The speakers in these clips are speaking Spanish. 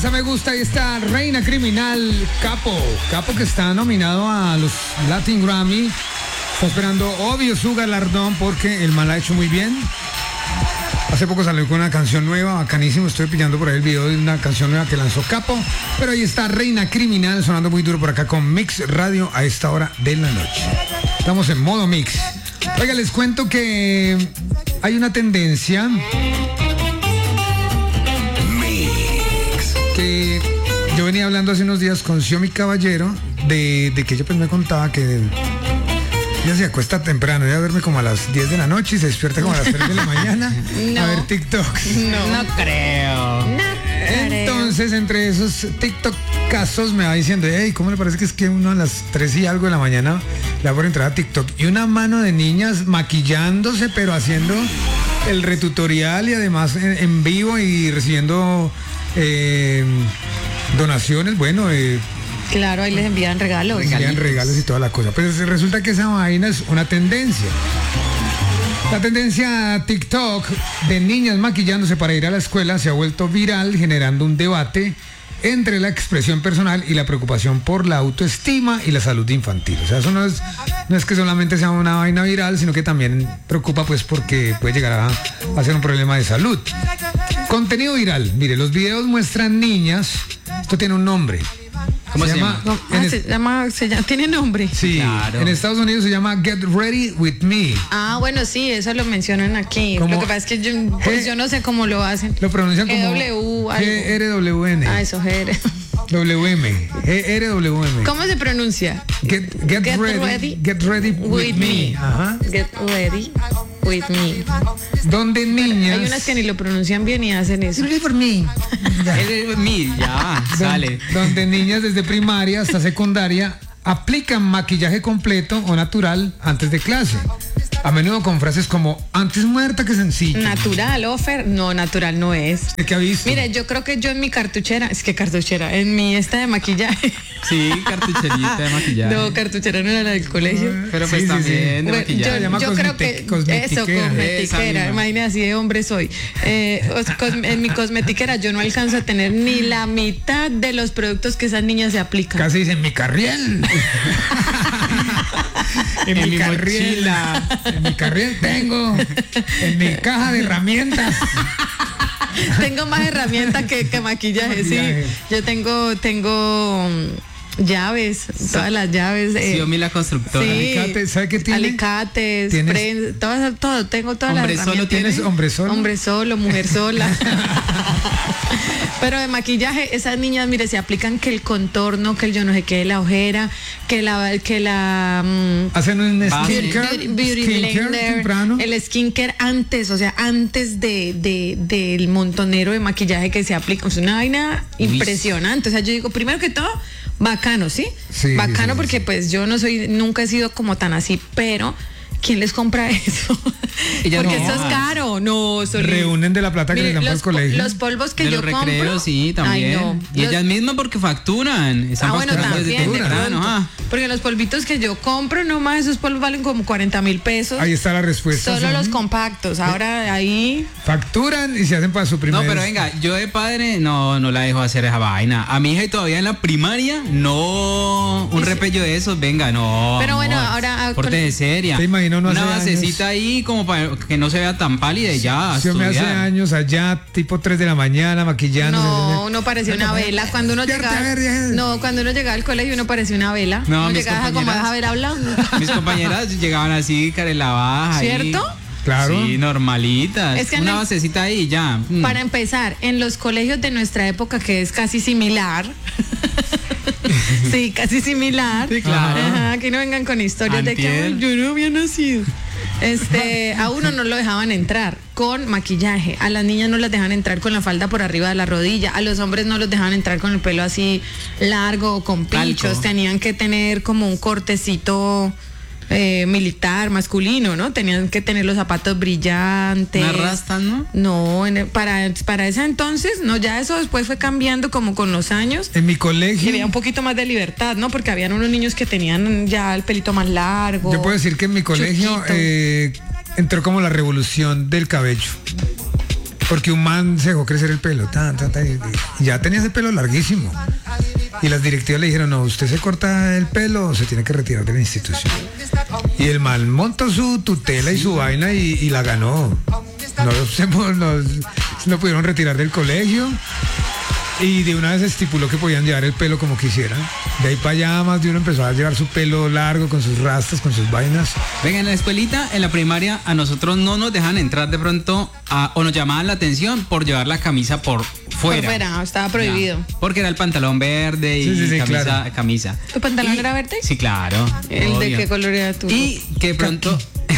Esa me gusta, y esta reina criminal, Capo que está nominado a los Latin Grammy. Está esperando obvio su galardón porque el man la ha hecho muy bien. Hace poco salió con una canción nueva, bacanísimo. Estoy pillando por ahí el video de una canción nueva que lanzó Capo. Pero ahí está Reina Criminal sonando muy duro por acá con Mix Radio a esta hora de la noche. Estamos en modo mix. Oiga, les cuento que hay una tendencia que yo venía hablando hace unos días con Xiomi Caballero de que ella pues me contaba que ella se acuesta temprano, ella duerme como a las 10 de la noche y se despierta como a las 3 de la mañana a ver TikTok. No creo. Entonces, entre esos TikTok casos me va diciendo, hey, ¿cómo le parece que es que uno a las 3 y algo de la mañana le va por entrar a TikTok? Y una mano de niñas maquillándose, pero haciendo el retutorial y además en vivo y recibiendo donaciones, bueno, claro, ahí les envían regalos. envían regalos y toda la cosa. Pues resulta que esa vaina es una tendencia. La tendencia TikTok de niñas maquillándose para ir a la escuela se ha vuelto viral, generando un debate entre la expresión personal y la preocupación por la autoestima y la salud infantil. O sea, eso no es que solamente sea una vaina viral, sino que también preocupa pues porque puede llegar a ser un problema de salud. Contenido viral. Mire, los videos muestran niñas. Esto tiene un nombre. ¿Cómo se llama? Tiene nombre. Sí, claro. En Estados Unidos se llama Get Ready With Me. Ah, bueno, sí, eso lo mencionan aquí. Lo que pasa es que yo no sé cómo lo hacen. Lo pronuncian como GRWN. Ah, eso, GR. WM. GRWM. ¿Cómo se pronuncia? Get ready with me. Ajá. Get ready with me. Donde niñas. Hay unas que ni lo pronuncian bien y hacen eso. Ready for me. Ya, sale. Donde niñas desde primaria hasta secundaria aplican maquillaje completo o natural antes de clase. A menudo con frases como antes muerta que sencilla. Natural, Ofer. No, natural no es. ¿Qué ha visto? Mire, yo creo que yo en mi cartuchera, en mi esta de maquillaje. Sí, cartucherita de maquillaje. No, cartuchera no era la del colegio. Pero pues también de maquillaje. Yo creo que cosmetiquera. Imagínate, así de hombre soy. En mi cosmetiquera yo no alcanzo a tener ni la mitad de los productos que esas niñas se aplican. Casi dicen mi carriel. En mi mochila. En mi carriel tengo. En mi caja de herramientas. Tengo más herramientas que maquillaje, sí. Yo tengo llaves, todas las llaves. Xiomi la constructora. Sí, alicates, ¿sabe qué tiene? Alicates, todo, tengo todas las herramientas. ¿Hombre solo tienes? ¿Hombre solo? Hombre solo, mujer sola. Pero de maquillaje, esas niñas, mire, se aplican que el contorno, que el yo no sé qué de la ojera, que la hacen un skincare blender, temprano. el skincare antes, o sea, antes del montonero de maquillaje que se aplica. Es una vaina impresionante. O sea, yo digo, primero que todo, bacano, ¿sí? Sí, bacano, sí, porque sí. Pues yo nunca he sido como tan así, pero ¿quién les compra eso? Porque eso es caro. No, reúnen de la plata que les dan por el colegio. Los polvos que de yo los recreos, compro. sí, también. Ay, no. Y ellas mismas porque facturan. Están Bueno, facturando desde también, temprano. porque los polvitos que yo compro, nomás esos polvos valen como 40,000 pesos. Ahí está la respuesta. Solo los compactos. Ahora ahí facturan y se hacen para su primer. No, pero venga, yo de padre no la dejo hacer esa vaina. A mi hija todavía en la primaria, no un repello de esos, venga, no. Pero amor, bueno, ahora porte de seria. Te imagino, no una hace basecita ahí como para que no se vea tan pálida y ya. Yo me hace años allá, tipo 3 de la mañana, maquillando. No, uno parecía una vela. Cuando uno llegaba. Cuando uno llegaba al colegio uno parecía una vela. No, uno llegaba como a ver hablando. Mis compañeras llegaban así, carelavadas. ¿Cierto? Ahí. Claro. Sí, normalitas. Es que una basecita ahí y ya. Para empezar, en los colegios de nuestra época, que es casi similar. Sí, casi similar. Sí, claro. Ajá, que no vengan con historias de que yo no había nacido. A uno no lo dejaban entrar con maquillaje, a las niñas no las dejaban entrar con la falda por arriba de la rodilla, a los hombres no los dejaban entrar con el pelo así largo o con pinchos, tenían que tener como un cortecito militar, masculino, ¿no? Tenían que tener los zapatos brillantes. ¿Una rasta, no? No, para ese entonces, no, ya eso después fue cambiando como con los años. En mi colegio. Y había un poquito más de libertad, ¿no? Porque habían unos niños que tenían ya el pelito más largo. Yo puedo decir que en mi colegio entró como la revolución del cabello. porque un man se dejó crecer el pelo, y ya tenía ese pelo larguísimo. Y las directivas le dijeron, no, usted se corta el pelo o se tiene que retirar de la institución. Y el man montó su tutela y su vaina y la ganó. No pudieron retirar del colegio. Y de una vez estipuló que podían llevar el pelo como quisieran. De ahí para allá más de uno empezó a llevar su pelo largo con sus rastas, con sus vainas. Venga, en la escuelita, en la primaria, a nosotros no nos dejan entrar de pronto o nos llamaban la atención por llevar la camisa por fuera. Por fuera, estaba prohibido. Ya, porque era el pantalón verde y camisa. ¿Tu pantalón era verde? Sí, claro. ¿El obvio. ¿De qué color era tu? Y que pronto...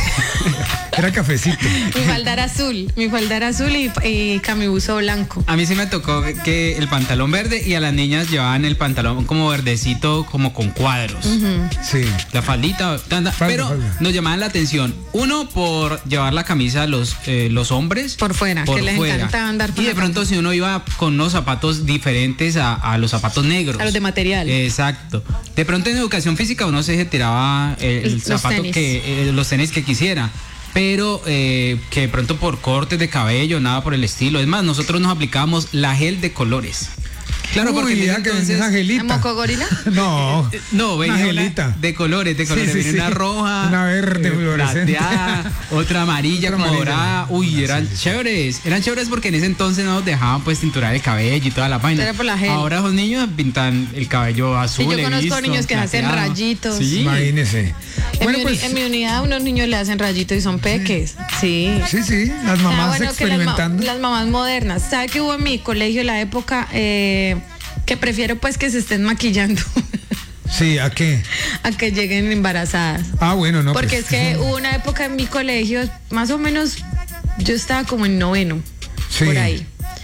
Era cafecito. Mi falda era azul y camibuzo blanco. A mí sí me tocó que el pantalón verde y a las niñas llevaban el pantalón como verdecito, como con cuadros. Sí. La faldita, pero nos llamaban la atención. Uno, por llevar la camisa los hombres. Por fuera, que les encantaba andar por y de pronto si uno iba con unos zapatos diferentes a los zapatos negros. A los de material. Exacto. De pronto en educación física uno se tiraba el zapato tenis. Los tenis que quisiera. Pero que de pronto por cortes de cabello, nada por el estilo. Es más, nosotros nos aplicábamos la gel de colores. Claro, porque entonces... ¿La mocogorila? No, venía una gelita. De colores. Sí. Una roja, una verde fluorescente, otra amarilla, como dorada. Uy, eran chéveres. Eran chéveres porque en ese entonces no nos dejaban pues tinturar el cabello y toda la vaina. Era por la gel. Ahora los niños pintan el cabello azul. Sí, yo conozco niños que hacen rayitos. Sí. Imagínese. En mi unidad unos niños le hacen rayitos y son peques. Sí. Sí, las mamás experimentando. Las mamás modernas. ¿Sabe que hubo en mi colegio la época que prefiero pues que se estén maquillando? Sí, ¿a qué? A que lleguen embarazadas. Bueno, no. Porque es que hubo una época en mi colegio, más o menos, yo estaba como en noveno, por ahí.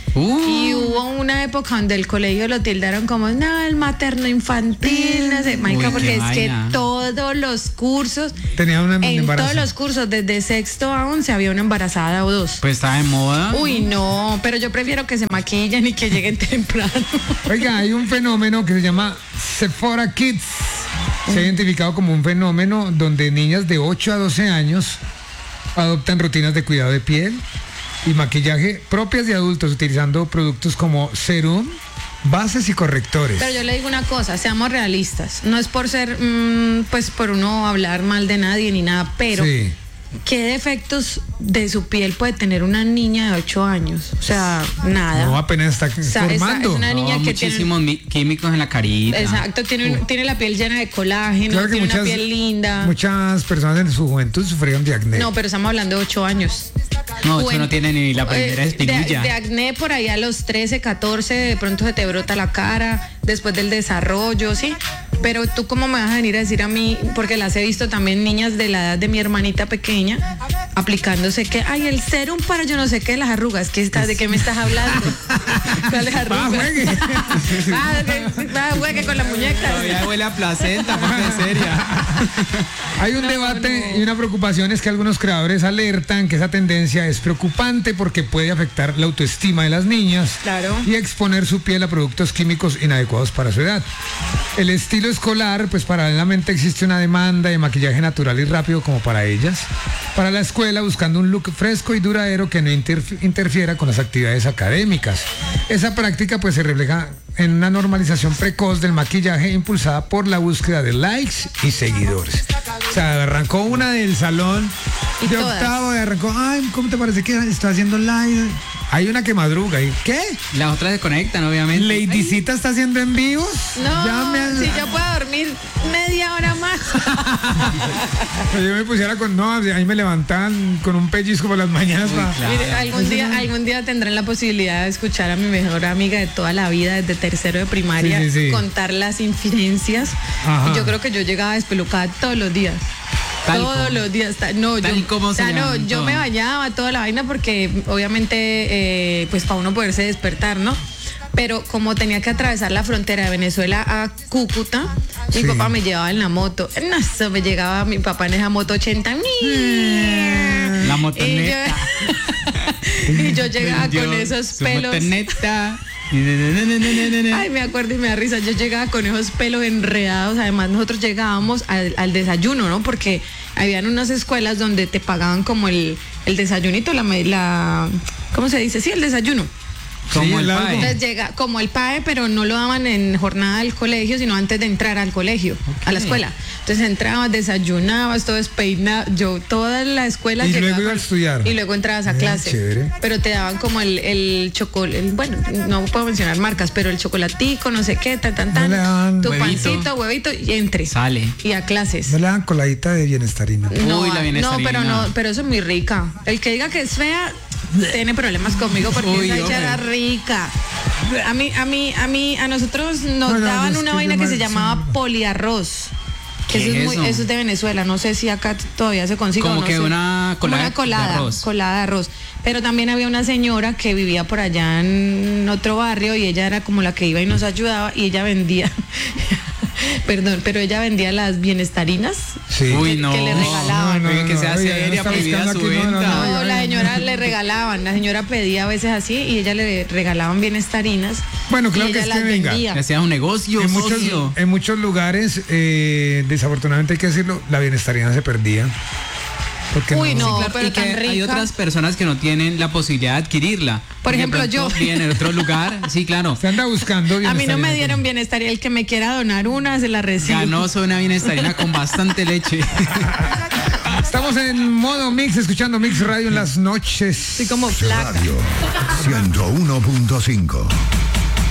Y hubo una época donde el colegio lo tildaron como, no, el materno infantil, no sé, marica, porque es que todos los cursos, en todos los cursos, desde sexto a 11 había una embarazada o dos. Pues está de moda. Uy, no, pero yo prefiero que se maquillen y que lleguen temprano. Oiga, hay un fenómeno que se llama Sephora Kids. Se ha identificado como un fenómeno donde niñas de 8 a 12 años adoptan rutinas de cuidado de piel y maquillaje propias de adultos utilizando productos como serum, bases y correctores. Pero yo le digo una cosa, seamos realistas. No es por ser, pues por uno hablar mal de nadie ni nada, pero ¿qué defectos de su piel puede tener una niña de 8 años? O sea, nada. No, apenas está formando. Es una niña que muchísimos químicos en la carita. Exacto, tiene la piel llena de colágeno, claro, tiene una piel linda. Muchas personas en su juventud sufrieron de acné. No, pero estamos hablando de 8 años. No, eso no tiene ni la primera espinilla. De acné por ahí a los 13, 14, de pronto se te brota la cara, después del desarrollo, ¿sí? Pero tú cómo me vas a venir a decir a mí, porque las he visto también niñas de la edad de mi hermanita pequeña, aplicándose que, el serum para yo no sé qué, las arrugas, ¿de qué me estás hablando? ¿Cuáles arrugas? Juegue con la muñeca. Todavía huele a placenta, porque seria. Hay un debate y una preocupación, es que algunos creadores alertan que esa tendencia es preocupante porque puede afectar la autoestima de las niñas y exponer su piel a productos químicos inadecuados para su edad. El estilo escolar, pues paralelamente existe una demanda de maquillaje natural y rápido como para ellas. Para la escuela, buscando un look fresco y duradero que no interfiera con las actividades académicas. Esa práctica pues se refleja en una normalización precoz del maquillaje impulsada por la búsqueda de likes y seguidores. O sea, arrancó una del salón de octavo, arrancó, ¿cómo te parece que está haciendo live? Hay una que madruga, ¿y qué? Las otras se conectan, obviamente. ¿Ladycita está haciendo en vivos? No, si yo puedo dormir media hora más. Pues yo me pusiera ahí me levantaban con un pellizco por las mañanas. Mire, algún día tendrán la posibilidad de escuchar a mi mejor amiga de toda la vida, desde tercero de primaria, contar las infidencias. Y yo creo que yo llegaba despelucada todos los días. Todos los días. Yo me bañaba toda la vaina porque obviamente pues para uno poderse despertar, ¿no? Pero como tenía que atravesar la frontera de Venezuela a Cúcuta, mi papá me llevaba en la moto. Me llegaba mi papá en esa moto 80. La motoneta. Y yo llegaba con esos pelos. Motoneta. Ay, me acuerdo y me da risa. Yo llegaba con esos pelos enredados. Además, nosotros llegábamos al desayuno, ¿no? Porque habían unas escuelas donde te pagaban como el desayunito, ¿cómo se dice? Sí, el desayuno. Como el largo. PAE. Entonces llega como el PAE, pero no lo daban en jornada del colegio, sino antes de entrar al colegio, a la escuela. Entonces entrabas, desayunabas, todo despeinado. Yo toda la escuela Y llegaba luego iba a estudiar. y luego entrabas a clase. Chévere. Pero te daban como el chocolate, bueno, no puedo mencionar marcas, pero el chocolatico, no sé qué, tan, No le daban tu huevito. pancito, huevito y entre. Sale. Y a clases. No le dan coladita de bienestarina. No, Uy, la bienestarina. pero eso es muy rica. El que diga que es fea tiene problemas conmigo porque Uy, esa hombre. hecha era rica. A nosotros nos Bueno, daban es una que vaina yo que más- se llamaba sí. poliarroz. Que ¿Qué es eso? eso es de Venezuela. No sé si acá todavía se consigue. Como o no que sé. una Como colada una colada de arroz. colada de arroz. Pero también había una señora que vivía por allá en otro barrio y ella era como la que iba y nos ayudaba y ella vendía. Perdón, pero ella vendía las bienestarinas. Sí. Uy, no. que le regalaban. Oiga, que sea oiga, seria, está prohibida buscando su aquí, venta. No, la señora le regalaban, la señora pedía a veces así y ella le regalaban bienestarinas. Bueno, claro y que ella es que las venga. vendía. Le hacías un negocio, socio. En muchos lugares, desafortunadamente hay que decirlo, la bienestarina se perdía. Porque Uy, no. Claro, pero y que tan rica. hay otras personas que no tienen la posibilidad de adquirirla. Por Que ejemplo, pronto yo. viven en otro lugar. Sí, claro. se anda buscando A mí no bienestarina. me dieron bienestar y el que me quiera donar una se la recibo. Ganoso una bienestarina con bastante leche. Estamos en modo mix, escuchando Mix Radio en las noches. Soy como flaca. Radio 101.5.